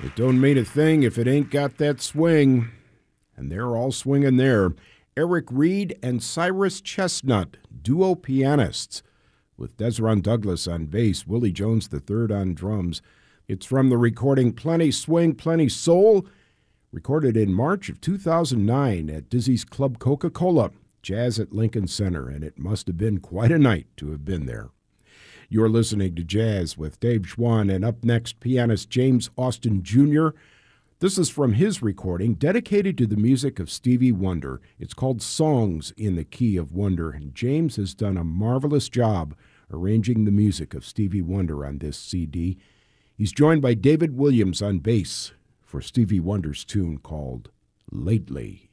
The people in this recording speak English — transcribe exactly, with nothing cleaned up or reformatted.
It don't mean a thing if it ain't got that swing. And they're all swinging there. Eric Reed and Cyrus Chestnut, duo pianists, with Desron Douglas on bass, Willie Jones the third on drums. It's from the recording Plenty Swing, Plenty Soul, recorded in March of two thousand nine at Dizzy's Club Coca-Cola, Jazz at Lincoln Center, and it must have been quite a night to have been there. You're listening to Jazz with Dave Schwann, and up next, pianist James Austin Junior This is from his recording, dedicated to the music of Stevie Wonder. It's called Songs in the Key of Wonder, and James has done a marvelous job arranging the music of Stevie Wonder on this C D. He's joined by David Williams on bass for Stevie Wonder's tune called Lately.